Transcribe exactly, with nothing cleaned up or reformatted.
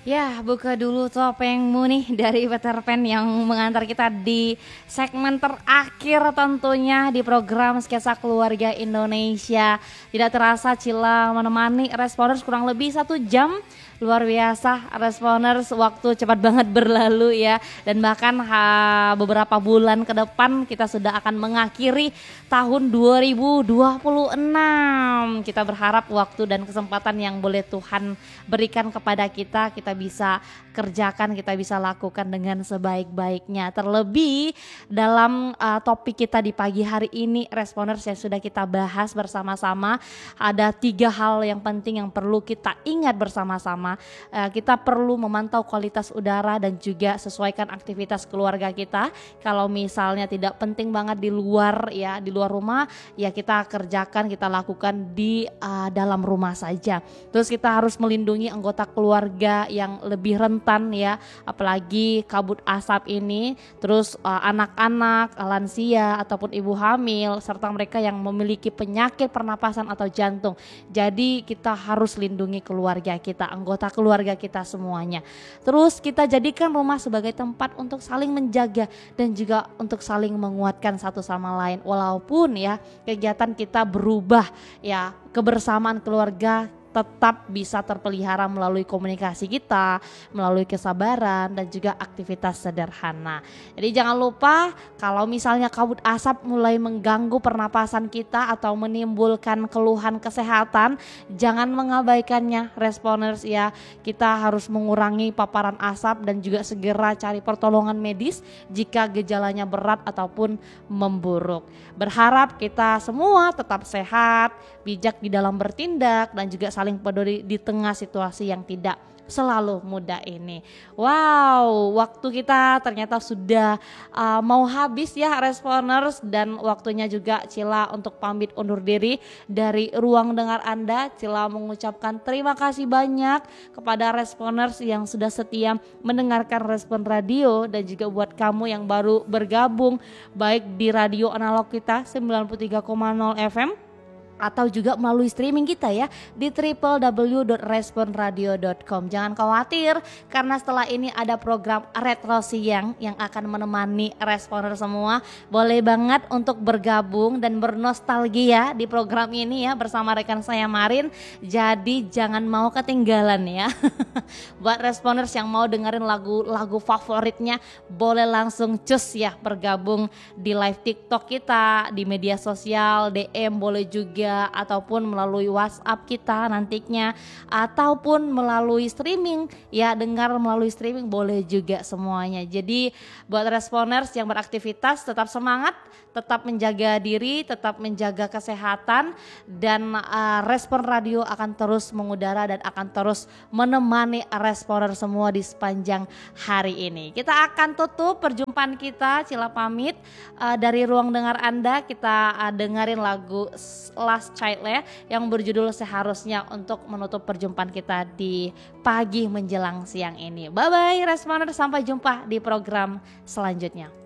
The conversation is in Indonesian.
Ya, buka dulu topengmu nih dari Peter Pan yang mengantar kita di segmen terakhir tentunya di program Sketsa Keluarga Indonesia. Tidak terasa Cila menemani Responers kurang lebih satu jam. Luar biasa Responers, waktu cepat banget berlalu ya. Dan bahkan ha, beberapa bulan ke depan kita sudah akan mengakhiri tahun dua ribu dua puluh enam. Kita berharap waktu dan kesempatan yang boleh Tuhan berikan kepada kita, kita bisa kerjakan, kita bisa lakukan dengan sebaik-baiknya. Terlebih dalam uh, topik kita di pagi hari ini, Responers, yang sudah kita bahas bersama-sama, ada tiga hal yang penting yang perlu kita ingat bersama-sama. Uh, kita perlu memantau kualitas udara dan juga sesuaikan aktivitas keluarga kita. Kalau misalnya tidak penting banget di luar ya, di luar rumah, ya kita kerjakan, kita lakukan di uh, dalam rumah saja. Terus kita harus melindungi anggota keluarga yang lebih rentan ya, apalagi kabut asap ini. Terus uh, anak-anak, lansia ataupun ibu hamil serta mereka yang memiliki penyakit pernapasan atau jantung. Jadi kita harus lindungi keluarga kita, anggota keluarga kita semuanya. Terus kita jadikan rumah sebagai tempat untuk saling menjaga dan juga untuk saling menguatkan satu sama lain. Walaupun ya kegiatan kita berubah ya, kebersamaan keluarga tetap bisa terpelihara melalui komunikasi kita, melalui kesabaran dan juga aktivitas sederhana. Jadi jangan lupa kalau misalnya kabut asap mulai mengganggu pernapasan kita atau menimbulkan keluhan kesehatan, jangan mengabaikannya Responers ya. Kita harus mengurangi paparan asap dan juga segera cari pertolongan medis jika gejalanya berat ataupun memburuk. Berharap kita semua tetap sehat, bijak di dalam bertindak dan juga saling peduli di tengah situasi yang tidak selalu mudah ini. Wow, waktu kita ternyata sudah uh, mau habis ya Responers, dan waktunya juga Cila untuk pamit undur diri dari ruang dengar Anda. Cila mengucapkan terima kasih banyak kepada Responers yang sudah setia mendengarkan Respon Radio, dan juga buat kamu yang baru bergabung baik di radio analog kita sembilan puluh tiga koma nol F M atau juga melalui streaming kita ya di w w w dot respon radio dot com. Jangan khawatir karena setelah ini ada program Retro Siang yang akan menemani Responer semua. Boleh banget untuk bergabung dan bernostalgia di program ini ya bersama rekan saya Marin. Jadi jangan mau ketinggalan ya. Buat Responers yang mau dengerin lagu-lagu favoritnya, boleh langsung cus ya bergabung di live TikTok kita, di media sosial, D M boleh juga, ataupun melalui WhatsApp kita nantinya, ataupun melalui streaming ya, dengar melalui streaming boleh juga semuanya. Jadi buat Responers yang beraktivitas tetap semangat, tetap menjaga diri, tetap menjaga kesehatan, dan uh, Respon Radio akan terus mengudara dan akan terus menemani Responer semua di sepanjang hari ini. Kita akan tutup perjumpaan kita, Cila pamit uh, dari ruang dengar Anda. Kita uh, dengerin lagu Last Child ya, yang berjudul Seharusnya untuk menutup perjumpaan kita di pagi menjelang siang ini. Bye bye Responer, sampai jumpa di program selanjutnya.